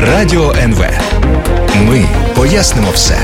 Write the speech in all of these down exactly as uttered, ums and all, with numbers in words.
Радіо ен ве. Ми пояснимо все.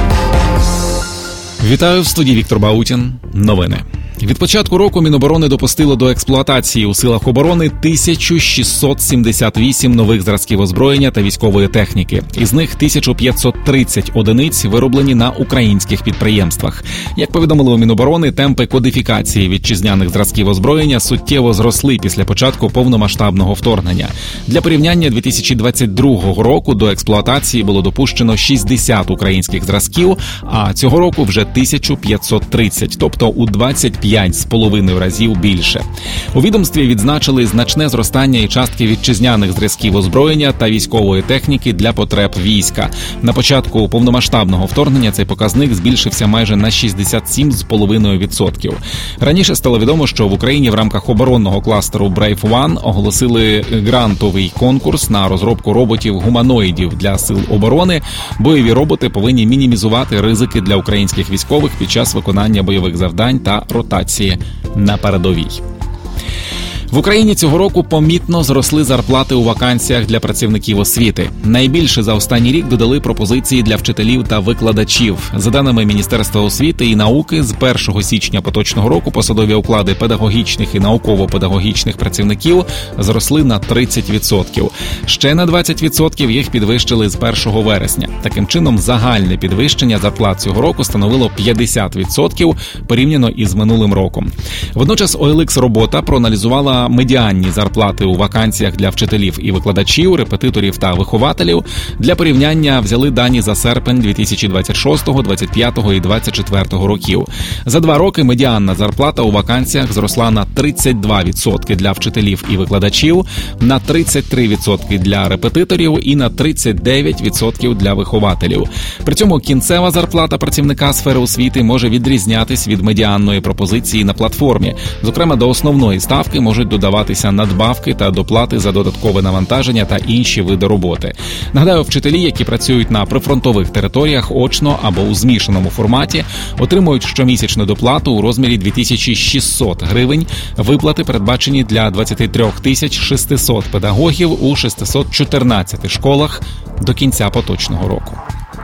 Вітаю, в студії Віктор Баутін. Новини. Від початку року Міноборони допустило до експлуатації у силах оборони тисячу шістсот сімдесят вісім нових зразків озброєння та військової техніки. Із них тисяча п'ятсот тридцять одиниць вироблені на українських підприємствах. Як повідомили у Міноборони, темпи кодифікації вітчизняних зразків озброєння суттєво зросли після початку повномасштабного вторгнення. Для порівняння, дві тисячі двадцять другого року до експлуатації було допущено шістдесят українських зразків, а цього року вже тисяча п'ятсот тридцять, тобто у двадцять п'ять з половиною разів більше. У відомстві відзначили значне зростання і частки вітчизняних зразків озброєння та військової техніки для потреб війська. На початку повномасштабного вторгнення цей показник збільшився майже на шістдесят сім цілих п'ять десятих відсотка. Раніше стало відомо, що в Україні в рамках оборонного кластеру Brave One оголосили грантовий конкурс на розробку роботів-гуманоїдів для сил оборони. Бойові роботи повинні мінімізувати ризики для українських військових під час виконання бойових завдань та ротації на передовій. В Україні цього року помітно зросли зарплати у вакансіях для працівників освіти. Найбільше за останній рік додали пропозиції для вчителів та викладачів. За даними Міністерства освіти і науки, з першого січня поточного року посадові оклади педагогічних і науково-педагогічних працівників зросли на тридцять відсотків. Ще на двадцять відсотків їх підвищили з першого вересня. Таким чином, загальне підвищення зарплат цього року становило п'ятдесят відсотків порівняно із минулим роком. Водночас о ел ікс Робота проаналізувала медіанні зарплати у вакансіях для вчителів і викладачів, репетиторів та вихователів. Для порівняння взяли дані за серпень дві тисячі двадцять шостого, двадцять п'ятого і двадцять четвертого років. За два роки медіанна зарплата у вакансіях зросла на тридцять два відсотки для вчителів і викладачів, на тридцять три відсотки для репетиторів і на тридцять дев'ять відсотків для вихователів. При цьому кінцева зарплата працівника сфери освіти може відрізнятись від медіанної пропозиції на платформі. Зокрема, до основної ставки можуть додаватися надбавки та доплати за додаткове навантаження та інші види роботи. Нагадаю, вчителі, які працюють на прифронтових територіях очно або у змішаному форматі, отримують щомісячну доплату у розмірі дві тисячі шістсот гривень. Виплати передбачені для двадцять три тисячі шістсот педагогів у шістсот чотирнадцяти школах до кінця поточного року.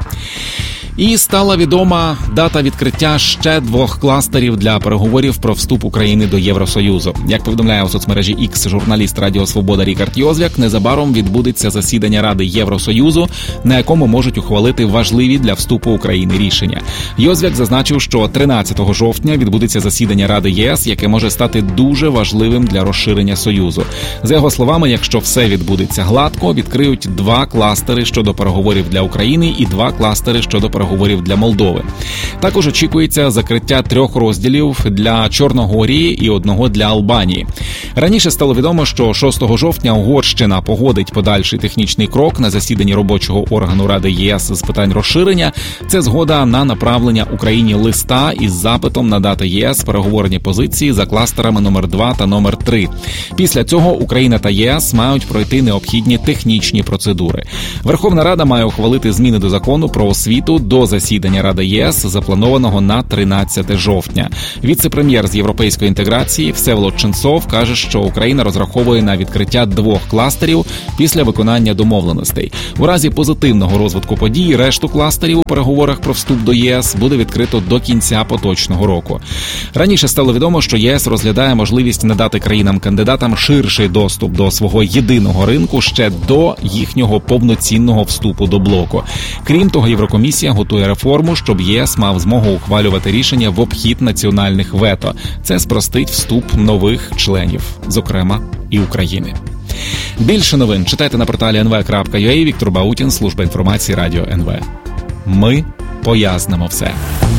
І стала відома дата відкриття ще двох кластерів для переговорів про вступ України до Євросоюзу. Як повідомляє у соцмережі X журналіст Радіо Свобода Рікард Йозвяк, незабаром відбудеться засідання Ради Євросоюзу, на якому можуть ухвалити важливі для вступу України рішення. Йозвяк зазначив, що тринадцятого жовтня відбудеться засідання Ради ЄС, яке може стати дуже важливим для розширення Союзу. За його словами, якщо все відбудеться гладко, відкриють два кластери щодо переговорів для України і два кластери щодо переговорів говорів для Молдови. Також очікується закриття трьох розділів для Чорногорії і одного для Албанії. Раніше стало відомо, що шостого жовтня Угорщина погодить подальший технічний крок на засіданні робочого органу Ради ЄС з питань розширення. Це згода на направлення Україні листа із запитом надати ЄС переговорні позиції за кластерами номер два та номер три. Після цього Україна та ЄС мають пройти необхідні технічні процедури. Верховна Рада має ухвалити зміни до закону про освіту до засідання Ради ЄС, запланованого на тринадцяте жовтня. Віце-прем'єр з європейської інтеграції Всеволод Ченцов каже, що Україна розраховує на відкриття двох кластерів після виконання домовленостей. У разі позитивного розвитку подій решту кластерів у переговорах про вступ до ЄС буде відкрито до кінця поточного року. Раніше стало відомо, що ЄС розглядає можливість надати країнам-кандидатам ширший доступ до свого єдиного ринку ще до їхнього повноцінного вступу до блоку. Крім того, Єврокомісія готує реформу, щоб ЄС мав змогу ухвалювати рішення в обхід національних вето. Це спростить вступ нових членів, зокрема і України. Більше новин читайте на порталі ен ве крапка ю а. Віктор Баутін, служба інформації Радіо ен ве. Ми пояснимо все.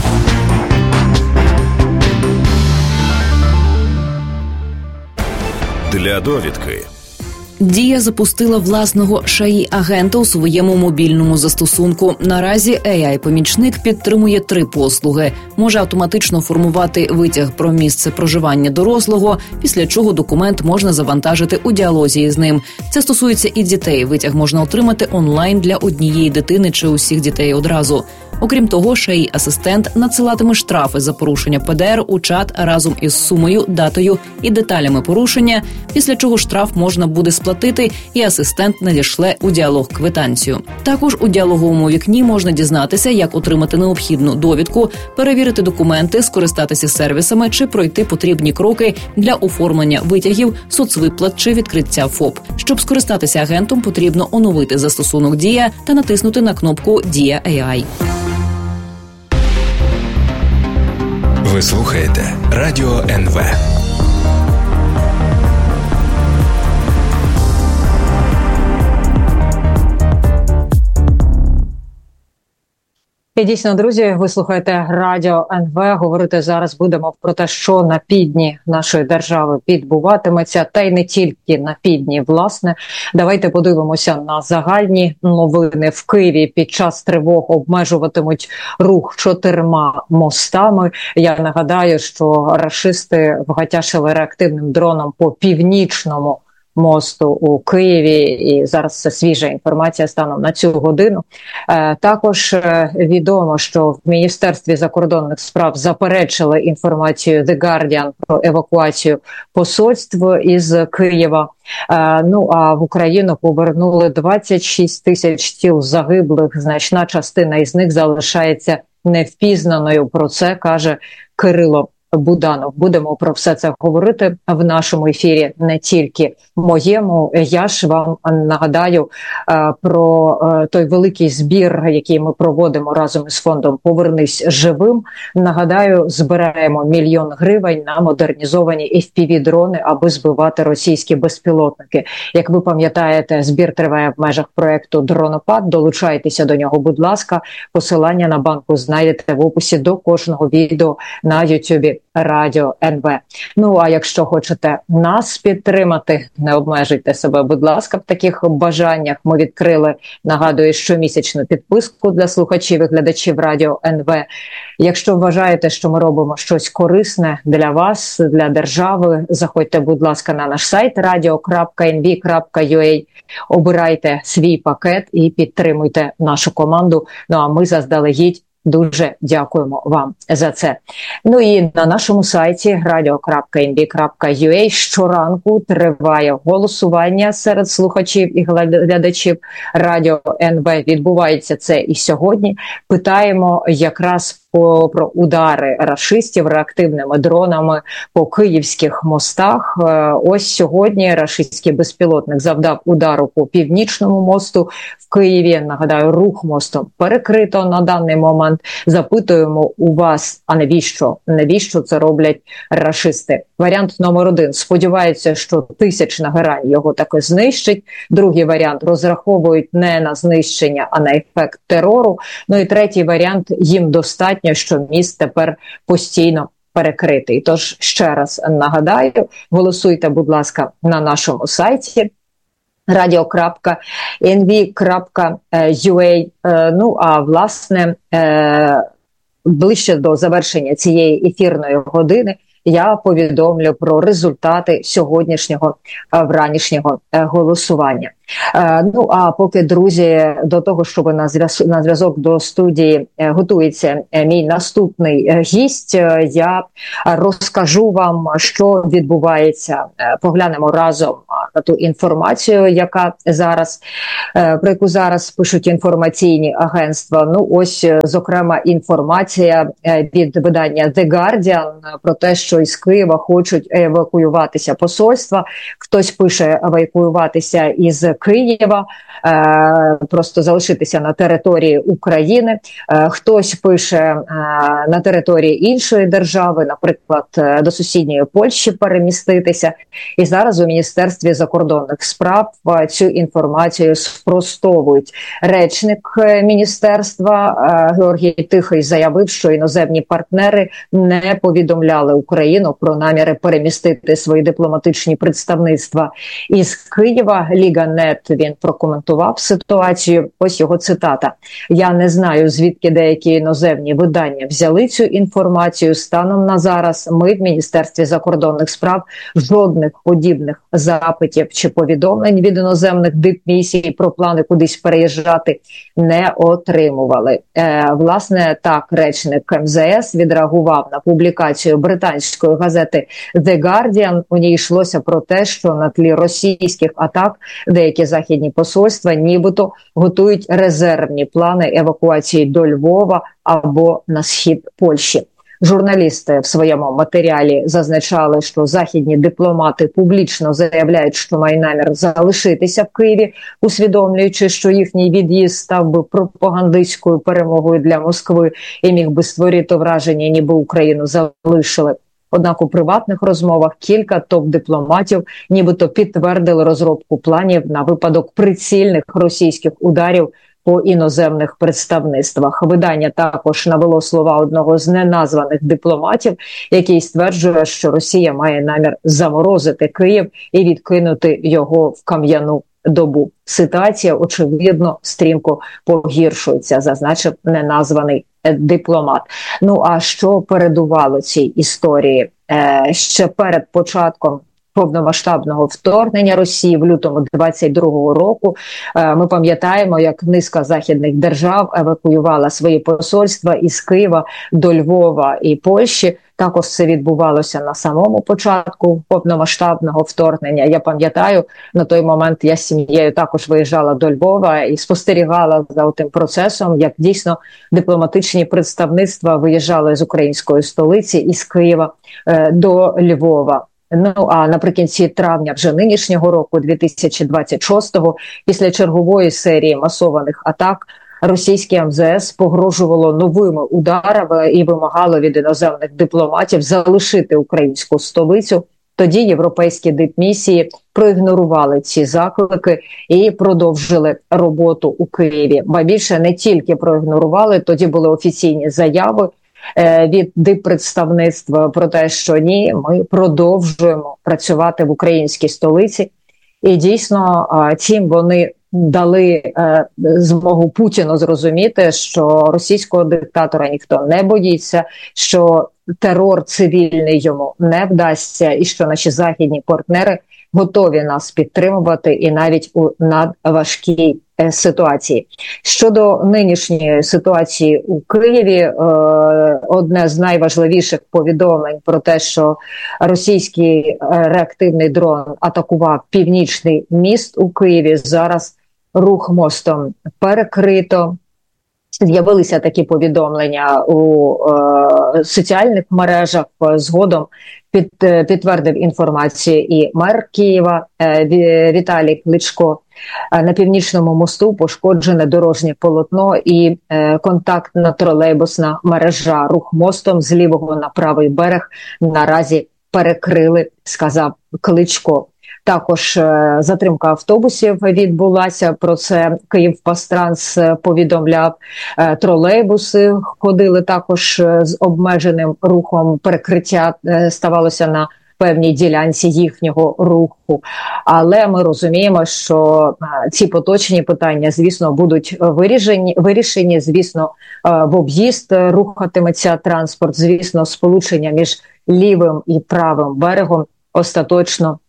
Для довідки. Дія запустила власного ШАІ-агента у своєму мобільному застосунку. Наразі ей ай-помічник підтримує три послуги. Може автоматично формувати витяг про місце проживання дорослого, після чого документ можна завантажити у діалозі з ним. Це стосується і дітей. Витяг можна отримати онлайн для однієї дитини чи усіх дітей одразу. Окрім того, шаї асистент надсилатиме штрафи за порушення Пе Де Ер у чат разом із сумою, датою і деталями порушення, після чого штраф можна буде сплатити, і асистент надішле у діалог квитанцію. Також у діалоговому вікні можна дізнатися, як отримати необхідну довідку, перевірити документи, скористатися сервісами чи пройти потрібні кроки для оформлення витягів, соцвиплат чи відкриття ФОП. Щоб скористатися агентом, потрібно оновити застосунок «Дія» та натиснути на кнопку «Дія ей ай». Ви слухаєте Радіо Ен Ве. І дійсно, друзі, ви слухаєте Радіо Ен Ве. Говорити зараз будемо про те, що на півдні нашої держави відбуватиметься, та й не тільки на півдні, власне. Давайте подивимося на загальні новини. В Києві під час тривог обмежуватимуть рух чотирма мостами. Я нагадаю, що рашисти вгатяшили реактивним дроном по північному мосту у Києві, і зараз це свіжа інформація станом на цю годину. Е, також е, відомо, що в Міністерстві закордонних справ заперечили інформацію The Guardian про евакуацію посольств із Києва. Е, ну, а в Україну повернули двадцять шість тисяч тіл загиблих, значна частина із них залишається невпізнаною. Про це каже Кирило Буданов. Будемо про все це говорити в нашому ефірі, не тільки моєму. Я ж вам нагадаю е, про е, той великий збір, який ми проводимо разом із фондом «Повернись живим». Нагадаю, збираємо мільйон гривень на модернізовані еф пі ві-дрони, аби збивати російські безпілотники. Як ви пам'ятаєте, збір триває в межах проєкту «Дронопад». Долучайтеся до нього, будь ласка. Посилання на банку знайдете в описі до кожного відео на Ютубі Радіо Ен Ве. Ну, а якщо хочете нас підтримати, не обмежуйте себе, будь ласка, в таких бажаннях. Ми відкрили, нагадую, щомісячну підписку для слухачів і глядачів Радіо Ен Ве. Якщо вважаєте, що ми робимо щось корисне для вас, для держави, заходьте, будь ласка, на наш сайт радіо крапка ен ві крапка ю а, обирайте свій пакет і підтримуйте нашу команду. Ну, а ми заздалегідь дуже дякуємо вам за це. Ну і на нашому сайті радіо крапка ен ві крапка ю а щоранку триває голосування серед слухачів і глядачів Радіо Ен Ве. Відбувається це і сьогодні. Питаємо якраз по, про удари рашистів реактивними дронами по київських мостах. Ось сьогодні рашистський безпілотник завдав удару по північному мосту в Києві. Нагадаю, рух мостом перекрито на даний момент. Запитуємо у вас, а навіщо? Навіщо це роблять рашисти? Варіант номер один. Сподіваються, що тисячна грань його таки знищить. Другий варіант. Розраховують не на знищення, а на ефект терору. Ну і третій варіант. Їм достатньо, що міст тепер постійно перекритий. Тож, ще раз нагадаю, голосуйте, будь ласка, на нашому сайті радіо крапка ен ві крапка ю а. Ну, а власне, ближче до завершення цієї ефірної години я повідомлю про результати сьогоднішнього вранішнього голосування. Ну, а поки, друзі, до того, щоб на зв'язок, на зв'язок до студії готується мій наступний гість, я розкажу вам, що відбувається. Поглянемо разом на ту інформацію, яка зараз, про яку зараз пишуть інформаційні агентства. Ну, ось, зокрема, інформація від видання The Guardian про те, що із Києва хочуть евакуюватися посольства. Хтось пише евакуюватися із Києва, е, просто залишитися на території України. Е, хтось пише е, на території іншої держави, наприклад, до сусідньої Польщі переміститися. І зараз у Міністерстві закордонних справ е, цю інформацію спростовують. Речник міністерства е, Георгій Тихий заявив, що іноземні партнери не повідомляли Україну про наміри перемістити свої дипломатичні представництва із Києва. Ліга не нет він прокоментував ситуацію. Ось його цитата. «Я не знаю, звідки деякі іноземні видання взяли цю інформацію. Станом на зараз ми в Міністерстві закордонних справ жодних подібних запитів чи повідомлень від іноземних дипмісій про плани кудись переїжджати не отримували». Е, власне, так речник ем зе ес відреагував на публікацію британської газети The Guardian. У ній йшлося про те, що на тлі російських атак деякі західні посольства нібито готують резервні плани евакуації до Львова або на схід Польщі. Журналісти в своєму матеріалі зазначали, що західні дипломати публічно заявляють, що мають намір залишитися в Києві, усвідомлюючи, що їхній від'їзд став би пропагандистською перемогою для Москви і міг би створити враження, ніби Україну залишили. Однак у приватних розмовах кілька топ-дипломатів нібито підтвердили розробку планів на випадок прицільних російських ударів по іноземних представництвах. Видання також навело слова одного з неназваних дипломатів, який стверджує, що Росія має намір заморозити Київ і відкинути його в кам'яну добу. Ситуація, очевидно, стрімко погіршується, зазначив неназваний дипломат. Ну а що передувало цій історії? Е, ще перед початком повномасштабного вторгнення Росії в лютому двадцять другого року е, ми пам'ятаємо, як низка західних держав евакуювала свої посольства із Києва до Львова і Польщі. Також це відбувалося на самому початку повномасштабного вторгнення. Я пам'ятаю, на той момент я з сім'єю також виїжджала до Львова і спостерігала за тим процесом, як дійсно дипломатичні представництва виїжджали з української столиці, із Києва е, до Львова. Ну, а наприкінці травня вже нинішнього року, дві тисячі двадцять шостого, після чергової серії масованих атак, російське ем зе ес погрожувало новими ударами і вимагало від іноземних дипломатів залишити українську столицю. Тоді європейські дипмісії проігнорували ці заклики і продовжили роботу у Києві. Ба більше не тільки проігнорували, тоді були офіційні заяви від диппредставництва про те, що ні, ми продовжуємо працювати в українській столиці. І дійсно цим вони дали змогу Путіну зрозуміти, що російського диктатора ніхто не боїться, що терор цивільний йому не вдасться і що наші західні партнери готові нас підтримувати і навіть у надважкій ситуації. Щодо нинішньої ситуації у Києві, одне з найважливіших повідомлень про те, що російський реактивний дрон атакував північний міст у Києві, зараз рух мостом перекрито. З'явилися такі повідомлення у е, соціальних мережах. Згодом під, підтвердив інформацію і мер Києва е, Віталій Кличко. Е, на північному мосту пошкоджене дорожнє полотно і е, контактна тролейбусна мережа. Рух мостом з лівого на правий берег наразі перекрили, сказав Кличко. Також е, затримка автобусів відбулася, про це Київпастранс повідомляв. Е, тролейбуси ходили також з обмеженим рухом, перекриття е, ставалося на певній ділянці їхнього руху. Але ми розуміємо, що е, ці поточні питання, звісно, будуть вирішені, вирішені. Звісно, е, в об'їзд рухатиметься транспорт, звісно, сполучення між лівим і правим берегом остаточно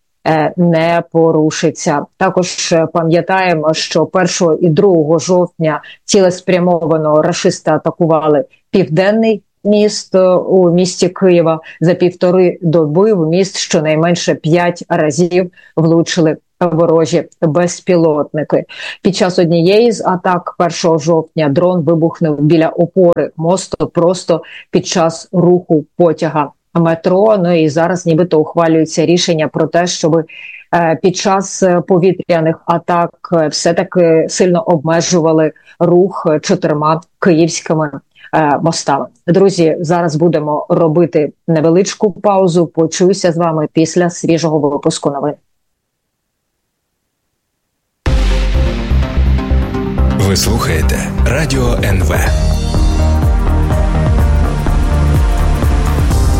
не порушиться. Також пам'ятаємо, що першого і другого жовтня цілеспрямовано рашисти атакували південний міст у місті Києва. За півтори доби в міст щонайменше п'ять разів влучили ворожі безпілотники. Під час однієї з атак першого жовтня дрон вибухнув біля опори мосту просто під час руху потяга метро. Ну і зараз нібито ухвалюється рішення про те, щоб е, під час повітряних атак все-таки сильно обмежували рух чотирма київськими е, мостами. Друзі, зараз будемо робити невеличку паузу. Почуюся з вами після свіжого випуску новин. Ви слухаєте Радіо ен ве.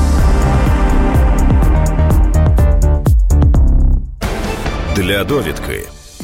Для довідки.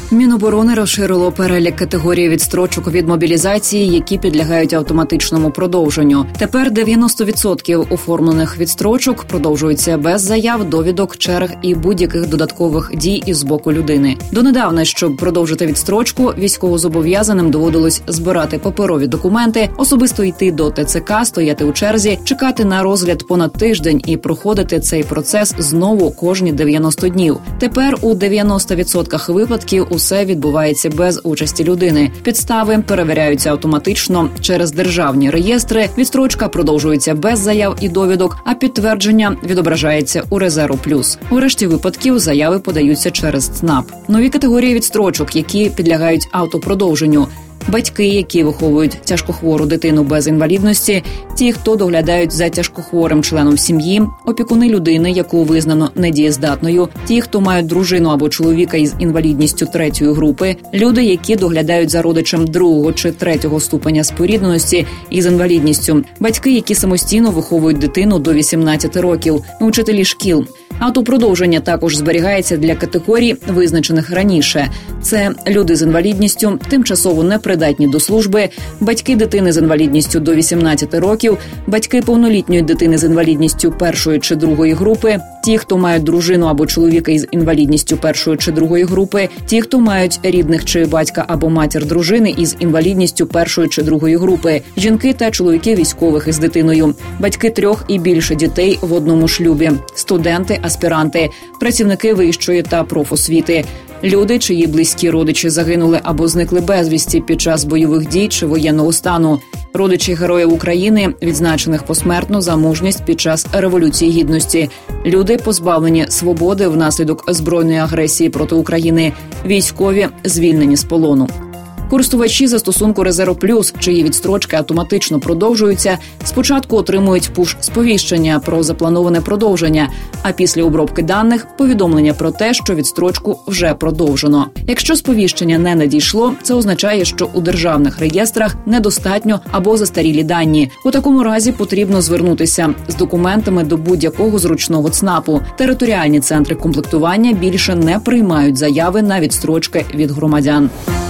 Міноборони розширило перелік категорій відстрочок від мобілізації, які підлягають автоматичному продовженню. Тепер дев'яносто відсотків оформлених відстрочок продовжуються без заяв, довідок, черг і будь-яких додаткових дій із боку людини. Донедавна, щоб продовжити відстрочку, військовозобов'язаним доводилось збирати паперові документи, особисто йти до ТЦК, стояти у черзі, чекати на розгляд понад тиждень і проходити цей процес знову кожні дев'яносто днів. Тепер у дев'яноста відсотках випадків усе відбувається без участі людини. Підстави перевіряються автоматично через державні реєстри, відстрочка продовжується без заяв і довідок, а підтвердження відображається у Резерв Плюс. У решті випадків заяви подаються через ЦНАП. Нові категорії відстрочок, які підлягають автопродовженню. Батьки, які виховують тяжкохвору дитину без інвалідності, ті, хто доглядають за тяжкохворим членом сім'ї, опікуни людини, яку визнано недієздатною, ті, хто мають дружину або чоловіка із інвалідністю третьої групи, люди, які доглядають за родичем другого чи третього ступеня спорідненості із інвалідністю, батьки, які самостійно виховують дитину до вісімнадцяти років, учителі шкіл. Автопродовження також зберігається для категорій, визначених раніше. Це люди з інвалідністю, тимчасово непридатні до служби, батьки дитини з інвалідністю до вісімнадцяти років, батьки повнолітньої дитини з інвалідністю першої чи другої групи, ті, хто мають дружину або чоловіка із інвалідністю першої чи другої групи, ті, хто мають рідних чи батька або матір дружини із інвалідністю першої чи другої групи, жінки та чоловіки військових із дитиною, батьки трьох і більше дітей в одному шлюбі, студенти, аспіранти, працівники вищої та профосвіти, люди, чиї близькі родичі загинули або зникли безвісті під час бойових дій чи воєнного стану, родичі Героїв України, відзначених посмертно за мужність під час Революції Гідності, люди, позбавлені свободи внаслідок збройної агресії проти України, військові, звільнені з полону. Користувачі застосунку Резерв Плюс, чиї відстрочки автоматично продовжуються, спочатку отримують пуш-сповіщення про заплановане продовження, а після обробки даних – повідомлення про те, що відстрочку вже продовжено. Якщо сповіщення не надійшло, це означає, що у державних реєстрах недостатньо або застарілі дані. У такому разі потрібно звернутися з документами до будь-якого зручного ЦНАПу. Територіальні центри комплектування більше не приймають заяви на відстрочки від громадян.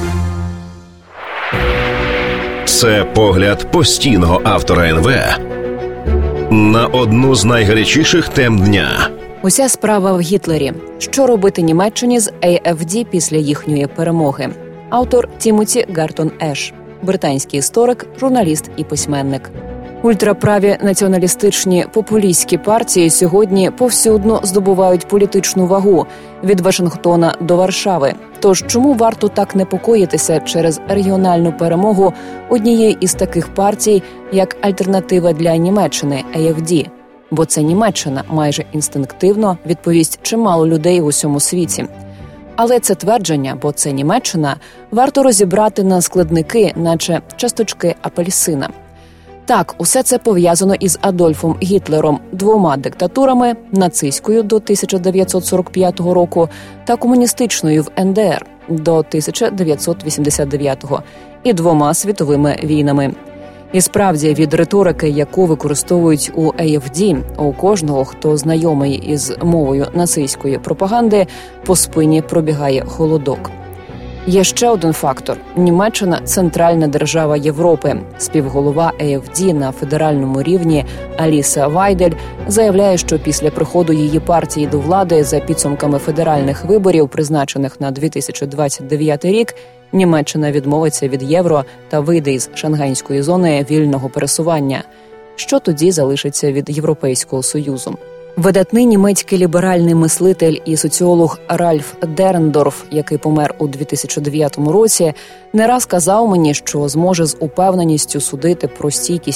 Це погляд постійного автора ен ве на одну з найгарячіших тем дня. Уся справа в Гітлері. Що робити Німеччині з ей еф ді після їхньої перемоги? Автор Тімоті Гартон Еш, британський історик, журналіст і письменник. Ультраправі націоналістичні популістські партії сьогодні повсюдно здобувають політичну вагу від Вашингтона до Варшави. Тож чому варто так непокоїтися через регіональну перемогу однієї із таких партій, як Альтернатива для Німеччини – ей еф ді? Бо це Німеччина, майже інстинктивно відповість чимало людей в усьому світі. Але це твердження, бо це Німеччина, варто розібрати на складники, наче часточки апельсина. Так, усе це пов'язано із Адольфом Гітлером, двома диктатурами – нацистською до тисяча дев'ятсот сорок п'ятого року та комуністичною в ен де ер до тисяча дев'ятсот вісімдесят дев'ятого і двома світовими війнами. І справді, від риторики, яку використовують у ей еф ді, у кожного, хто знайомий із мовою нацистської пропаганди, по спині пробігає холодок. Є ще один фактор – Німеччина – центральна держава Європи. Співголова ей еф ді на федеральному рівні Аліса Вайдель заявляє, що після приходу її партії до влади за підсумками федеральних виборів, призначених на дві тисячі двадцять дев'ятий рік, Німеччина відмовиться від євро та вийде із шангайської зони вільного пересування. Що тоді залишиться від Європейського Союзу? Видатний німецький ліберальний мислитель і соціолог Ральф Дерендорф, який помер у дві тисячі дев'ятому році, не раз казав мені, що зможе з упевненістю судити про стійкість